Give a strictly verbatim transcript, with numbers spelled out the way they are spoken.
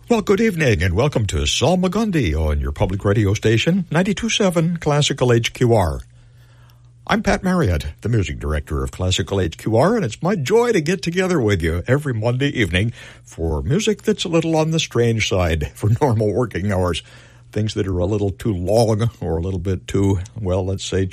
Well, good evening and welcome to Salmagundi on your public radio station, ninety-two point seven Classical H Q R. I'm Pat Marriott, the music director of Classical H Q R, and it's my joy to get together with you every Monday evening for music that's a little on the strange side for normal working hours. Things that are a little too long or a little bit too, well, let's say,